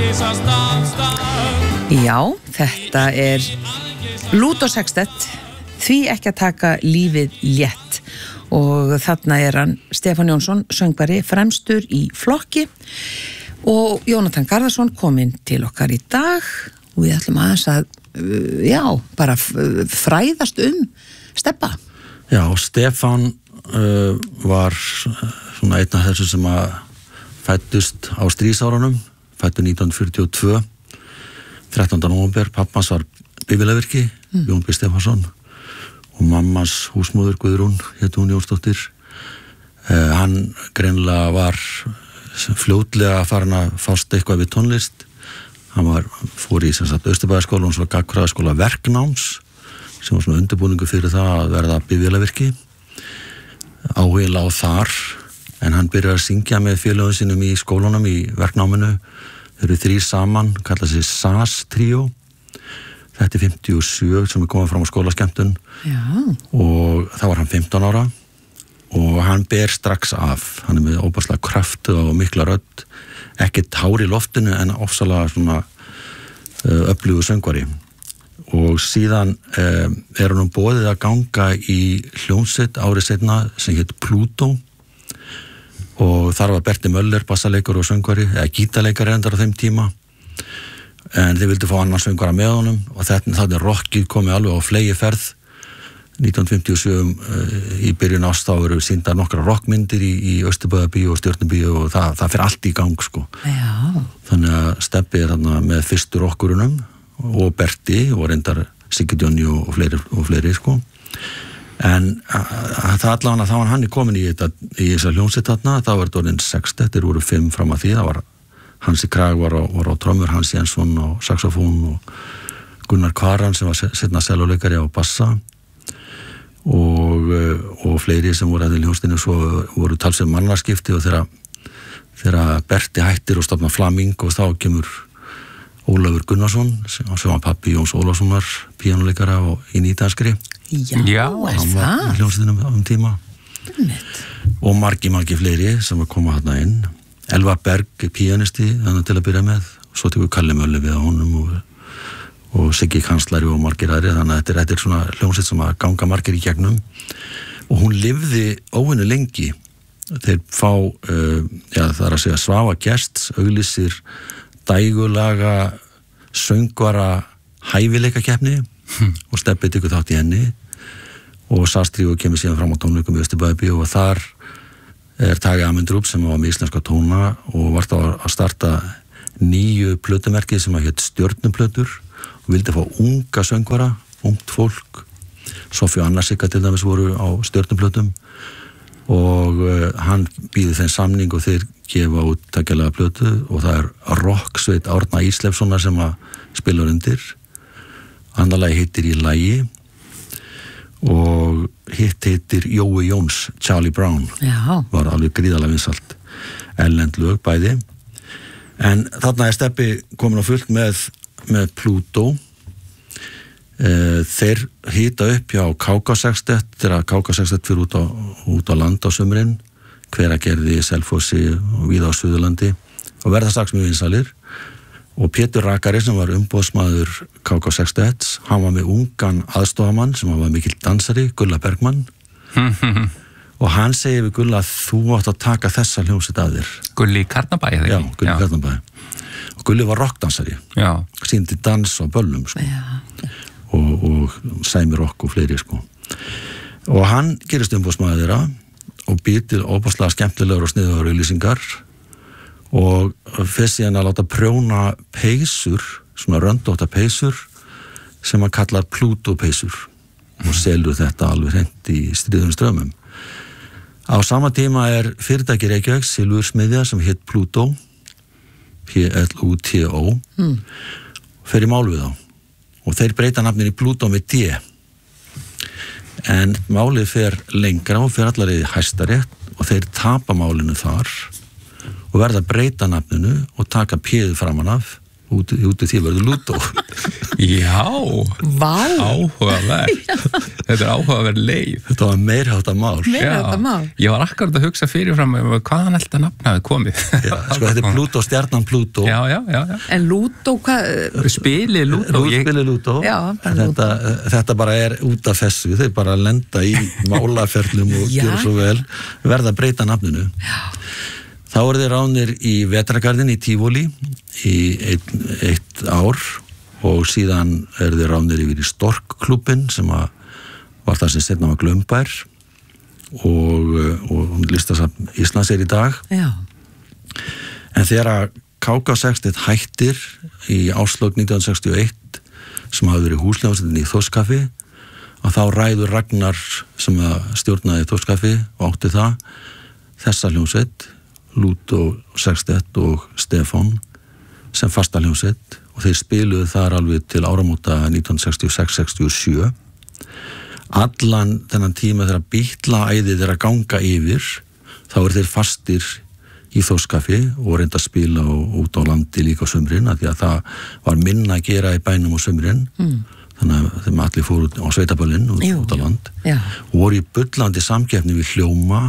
Já, þetta Lúdó Sextett, því ekki að taka lífið létt, og þarna hann Stefán Jónsson, söngvari, fremstur í flokki, og Jónatan Garðarsson kominn til okkar í dag og við ætlum aðeins að bara fræðast Stebba. Já, Stefán var svona einn af þessu sem að fættust á stríðsárunum, fættu 1942, 13. nóvember. Pappans var bifvélavirki, Jón B. Stefánsson, og mammas húsmóður Guðrún, hét hún Jónsdóttir. Hann greinilega var fljótlega farin að fást eitthvað við tónlist. Hann fór í Austurbæjarskóla og svo gagnfræðaskóla verknáms, sem var svona undirbúningu fyrir það að verða bifvélavirki. Áhugi lá þar, en hann byrjaði að syngja með félögum sínum í skólanum í verknáminu. Þeir eru 3 saman, kalla sig SAS-tríó. Þetta 57 sem komið fram á skólaskemmtun. Já. Og þá var hann 15 ára og hann ber strax af. Hann með óbærslega kraftu og mikla rödd, ekkert hár í loftinu en ofsalega svona öflugur söngvari. Og síðan hann boðið að ganga í hljómsveit árið seinna sem hét Plútó, og þar var Berti Möller bassaleikur og söngvari, eða gítarleikari endar á þeim tíma, en þeir vildu fá annan söngvara með honum, og þetta rockið komið alveg á fleygiferð. 1957 í byrjun árs þá eru sýndar nokkra rockmyndir í Austurbæjarbíó og Stjörnubíó, og það fer allt í gang sko. Já. Þannig að Stebbi þarna með fyrstu rockurunum og Berti og reyndar Sigurd Jónni og fleiri sko. En það allavega þá var hann komin í þessa hljómsveit þarna. Það var orðin 6, þeir voru 5 fram að því. Það var Hansi Krag var á trommur, Hans Jensson á saxofón og Gunnar Kvaran sem var seinna sellóleikari á bassa og fleiri sem voru að í hljómsveitinu. Svo voru talsverð mannarskipti, og þegar Berti hættir og stofnar Flamingo, þá kemur Ólafur Gunnarsson sem var pappi Jóns Ólafssonar, píanóleikara í Nýdanskri. Já, hann var í hljómsveitinum tíma. Og margi fleiri sem var koma þarna inn. Elvar Berg, píanisti, þannig til að byrja með. Svo tekur Kalli Mölli við á honum og Siggi Kanslari og margir aðri. Þannig að þetta svona hljómsveit sem að ganga margir í gegnum. Og hún lifði óvenju lengi. Þeir fá, það að segja Svafa Gests, auglýsir dægulaga söngvara hæfileikakeppni og Stebbi tekur þátt í henni, og SAS-tríó kemur síðan fram á tónleikum í Austurbæjarbíó, og þar Tage Amundrup sem var með íslenska tóna og var þá að starta nýju plötumerki sem hét Stjörnuplötur og vildi fá unga söngvara, ungt fólk. Sofía og Anna Sigga til dæmis voru á Stjörnuplötum, og hann býður þeim samning og þeir gefa út takkjalega plötu, og það rocksveit Árna Íslefssonar sem að spila undir. Annar lagi heitir Í lagi og hitt heitir Jói Jóns, Charlie Brown. Já. Var alveg gríðarlega vinsælt, erlend lög bæði. En þarna Stebbi komin á fullt með Plútó. Þeir hita upp hjá KK-Sextett, þegar KK-Sextett fyrir út á land á sumrin, Hveragerði, Selfossi og víða á Suðurlandi, og verða strax mjög vinsælir. Og Pétur Rakari sem var umboðsmaður KK-Sextett, hann var með ungan aðstofamann sem var mikill dansari, Gulla Bergmann. Og hann segir við Gulla að þú átt að taka þessa hljómsveit að þér. Gulli Karnabæ, eða ekki? Já, Gulli Karnabæ. Og Gulli var rockdansari. Já. Sýndi dans á böllum sko. Já. Og sæmi rock og fleiri sko. Og hann gerist umboðsmaður þeirra og býr til óbúslega skemmtilegur og sniðugur auglýsingar, og fyrst síðan að láta prjóna peysur, svona röndótta peysur sem hann kallar Plútó peysur, og selur þetta alveg hreint í stríðum strömmum. Á sama tíma fyrirtæki Reykjavík, silfursmiðja sem hét Plútó, P-L-U-T-O, fer í mál við þá, og þeir breyta nafnin í Plútó með D. En málið fer lengra og fer allar í Hæstarétt, og þeir tapa málinu þar og verða að breyta nafninu og taka P-ið framan af út því verður Lúdó. Já, Vá, áhugaverð. Þetta áhugaverð leið. Þetta var meirháttar mál. Meirháttar mál. Ég var akkurat að hugsa fyrirfram hvaðan alltaf nafn hafi komið. Já, sko þetta Plútó, stjarnan Plútó. Já. En Lúdó, hvað? Spilið Lúdó. Spilið Lúdó. Já, þetta bara út af þessu, þeir bara lenda í málaferlum og gera svo vel, verða að breyta nafninu. Já. Þá þeir ránir í Vetrargarðin í Tívolí í eitt ár og síðan þeir ránir yfir í Storkklúbbin sem var það sem seinna var Glaumbær og listasafn Íslands í dag. Já. En þegar KK61 hættir í áslög 1961 sem hafði verið húshljómsveitin í Þórskaffi og þá ræður Ragnar sem stjórnaði Þórskaffi og átti það þessa hljómsveit Lúdó 61 og Stefán sem fasta hljómsveit og þeir spiluðu þar alveg til áramóta 1966-67. Allan þennan tíma þegar Bítlaæðið að ganga yfir þá þeir fastir í Þórskaffi og reynda að spila út á landi líka á sumrin af því að það var minna að gera í bænum á sumrin þannig að þeim allir fóru á sveitaböllin út á land og voru í bullandi samkeppni við Hljóma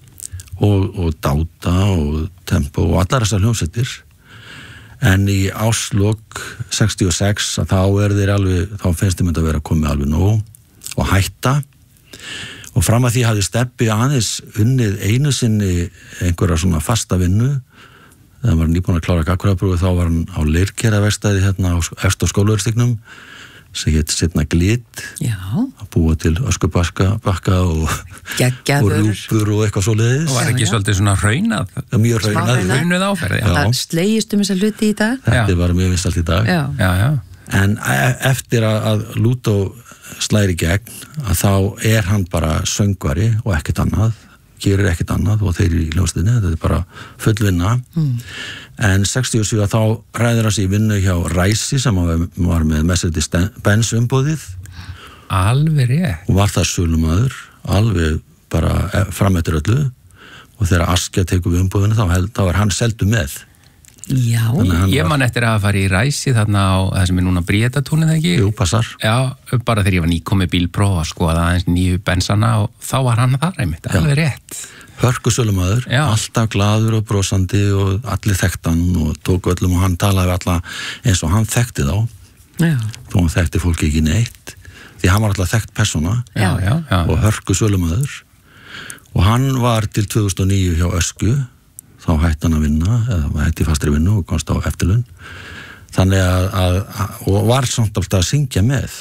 og Dáta og Tempo og allar þessar hljómsveitir en í áslok 66 að þá finnst þeim að vera komið alveg nóg og hætta og fram að því hafði Stebbi aðeins unnið einu sinni einhverja svona fasta vinnu þegar var nýbúin að klára gagnfræðaprófið þá var hann á leirkeraverkstæði hérna efst á Skólavörðustígnum sem hétt seinna Glit að búa til öskubakka og rjúpur og eitthvað svoleiðis. Og var ekki svolítið svona hraunað? Mjög hraunað áferði. Það slegist þessa hluti í dag? Þetta var mjög vinsælt í dag. Já. En eftir að Lúdó slæri gegn að þá hann bara söngvari og ekkert annað, gerir ekkert annað og þeir í hljómsveitinni, þetta bara full vinna. En 67 þá ræður hann sig í vinnu hjá Ræsi sem var með Mercedes-Benz umboðið. Alveg rétt. Og var það sölumaður, alveg bara fram eftir öllu og þegar Askja tekur við umboðinu þá var hann seldu með. Já. Ég man eftir að fara í Ræsi þarna á það sem núna Bríetatúnið, þegar ekki? Jú, passar. Já, bara þegar ég var nýkomið bílpróf að skoða aðeins nýju bensana og þá var hann þar einmitt, alveg rétt. Hörkusölumaður, alltaf glaður og brosandi og allir þekkt hann og tók öllum og hann talaði við alla eins og hann þekkti þá. Já. Þó hann þekkti fólki ekki neitt því hann var alltaf þekkt persóna og hörkusölumaður og hann var til 2009 hjá Ösku þá hætti hann að vinna eða hætti fastri vinnu og komst á eftirlaun þannig og var samt alltaf að syngja með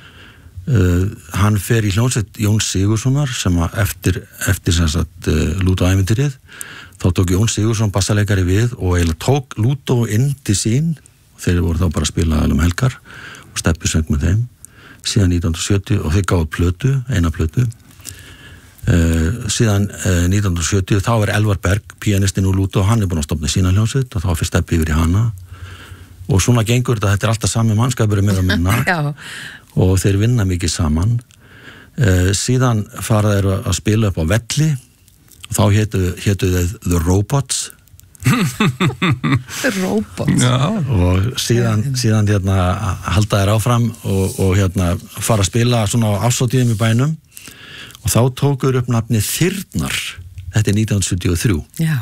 hann fer í hljómsveit Jón Sigurssonar sem eftir sem sagt Lúdó ævintýrið þá tók Jón Sigursson bassaleikari við og eiginlega tók Lúdó inn til sín þeir voru þá bara að spila helgar og Stebbi söng með þeim síðan 1970 og þeir gáðu eina plötu síðan 1970 þá Elvar Berg, pianistinn úr Lúdó hann búinn að stofna sína hljómsveit og þá fyrir Stebbi yfir í hana og svona gengur þetta alltaf sami mannskapur meira og minna og þeir vinna mikið saman síðan fara þeir að spila upp á velli og þá hétu þeir The Robots The Robots og síðan halda þeir áfram og fara að spila svona á árshátíðum í bænum og þá tókur upp nafnið Þyrnar þetta 1973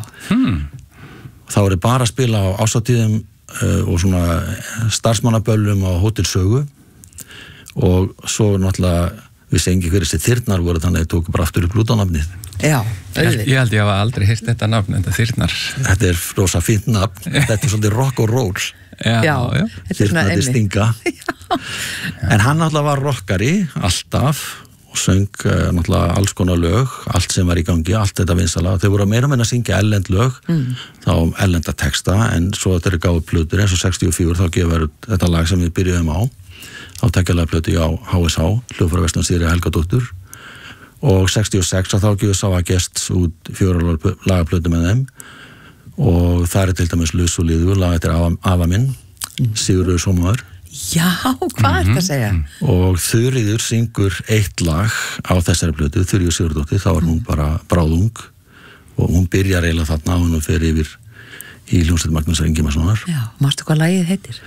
þá þeir bara að spila á árshátíðum og svona starfsmannaböllum á Hótel Sögu og svo náttúrulega vissi engi hver þessi Þyrnar voru þannig að þeir tóku bara aftur upp Lúdó-nafnið. Já, ég held ég hafa aldrei heyrt þetta nafn en þetta Þyrnar. Þetta rosa fínt nafn, þetta svolítið rock og roll. Já. Þyrnar til Stinga. En hann náttúrulega var rockari alltaf og söng náttúrulega alls konar lög, allt sem var í gangi, allt þetta vinsala. Þau voru meira meina að syngja ellend lög, þá ellenda texta en svo þeir gáðu plötur eins og 64 þá gefur þetta lag sem við byrjuðum á þá tekjalega plötu á HSH Hljóðfæraverslunar Sigríðar Helgadóttur og 66 þá gefur Sava Gests út 4 lagaplötu með þeim og það til dæmis Lus og Liður, lag eftir afa minn Sigurður Sómaður. Já, hvað er það að segja? Og Þuríður syngur eitt lag á þessari plötu, Þuríður Sigurðardóttir, þá var hún bara bráðung og hún byrjar eiginlega þarna og hún fer í hljómsveit Magnúsar Ingimarssonar. Já, mástu hvað lagið heitir?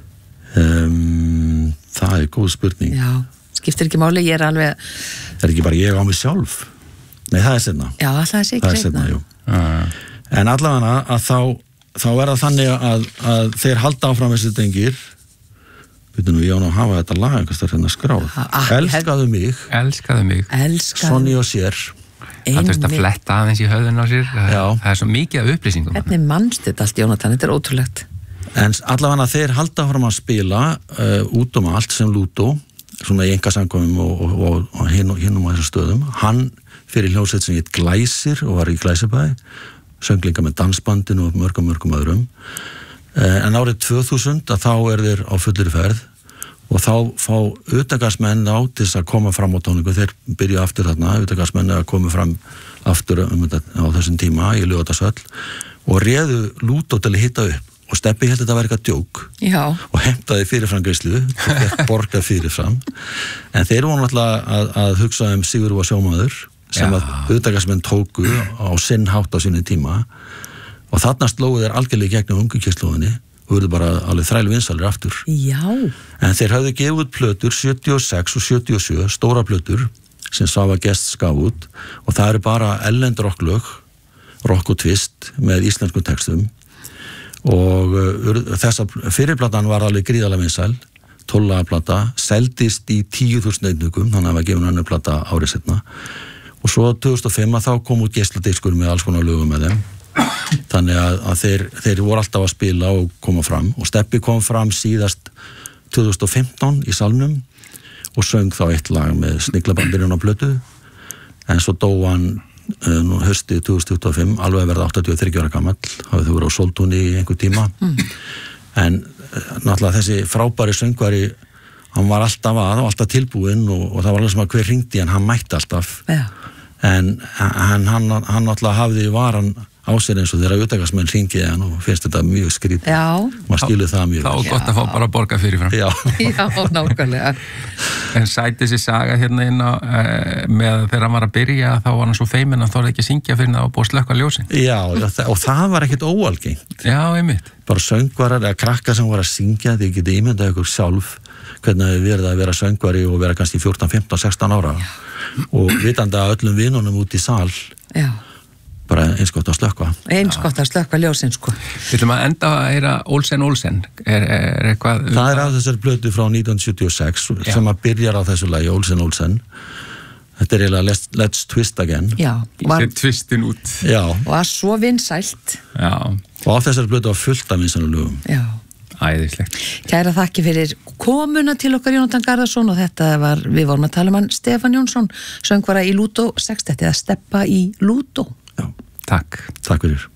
Það er góð spurning. Já, skiptir ekki máli, ég er alveg... Það er ekki bara ég á mig sjálf. Nei, það er seinna. Já, alltaf það sé ekki seinna. Jú. En allavega að þá er það þannig að þeir halda áfram þessi drengir. Veitum nú, ég á nú að hafa þetta lag einhvers þar hérna skráð. Elskaðu mig. Elskaðu mig. Sonny og Cher. Það þurft að fletta aðeins í höfðun á sér. Það er svo mikið af upplýsingum. Hvernig mannst þetta allt, Jónatan? Þetta er ótrúlegt. En allavega þeir halda áfram að spila út allt sem Lúdó, svona í einkasamkomum og hinum á þessum stöðum. Hann fyrir hljómsveit sem heit Glæsir og var í Glæsibæ, söng líka með dansbandinu og mörgum öðrum. En árið 2000 að þá þeir á fullri ferð og þá fá utangarðsmenn á til þess að koma fram á tónleikum. Þeir byrja aftur þarna, utangarðsmenn að koma fram aftur á þessum tíma í Laugardalshöll og réðu Lúdó til að hitta upp. Og Stebbi held að þetta var eitthvað djók. Já. Og heimtaði fyrirframgreiðslu og borgað fyrirfram. En þeir voru náttúrulega að hugsa Sigur var sjómaður sem að utangarðsmenn tóku á sinn hátt á sinni tíma og þarna slóðu þeir algjörlega gegnum ungukynslóðinni og voru bara alveg þrælu vinsalir aftur. Já. En þeir hafðu gefið út plötur 76 og 77, stóra plötur sem Svava Gests gaf út og það eru bara erlend rocklög, rock og twist með íslenskum textum og þessa fyrirplatan var alveg gríðarlega vinsæl, 12 plata, seldist í 10.000 eintökum, þannig að það var gefin önnur plata árið setna og svo 2005 þá kom út geisladiskur með alls konar lögum með þeim þannig að þeir voru alltaf að spila og koma fram og Stebbi kom fram síðast 2015 í salnum og söng þá eitt lag með Sniglabandurinn á plötu en svo dó hann höstið 2025 alveg verða 83 ára gamall hafið þau verið á Sóltúni í einhver tíma en náttúrulega þessi frábæri söngvari hann var alltaf tilbúinn og það var alveg sem að hver hringdi hann mætti alltaf en hann náttúrulega hafði varan á sér eins og þeirra utangarðsmenn hringiði hann og finnst þetta mjög skrítið. Maður skilur það mjög. Það var gott að fá bara að borga fyrirfram. Já, nákvæmlega. En sæti þessi saga hérna inn á með þegar hann var að byrja þá var hann svo feiminn að þorði ekki að syngja fyrir það og búið að slökkva ljósin. Já, og það var ekkert óalgengt. Já, einmitt. Bara söngvarar eða krakkar sem var að syngja, þið getið ímyndað ykkur sjálf hvernig þið verið að vera söngvari og vera kannski 14, 15, 16 ára og vitandi að öllum vinunum út í sal. Já. Bara eins gott að slökkva. Eins gott að slökkva ljósin, sko. Við ætlum að enda að heyra Olsen. Er eitthvað... Það er af þessari plötu frá 1976 sem að byrjar á þessu lagi, Olsen. Þetta er eiginlega Let's Twist Again. Já. Þetta twistin út. Já. Og að svo vinsælt. Já. Og af þessari plötu var fullt af vinsælum lögum. Já. Æðislegt. Kæra þakki fyrir komuna til okkar Jónatan Garðarsson og við vorum að tala hann Stefán Jónsson, söngvara í Lúdó 6, eða Stebba í Lúdó. Já. Takk fyrir.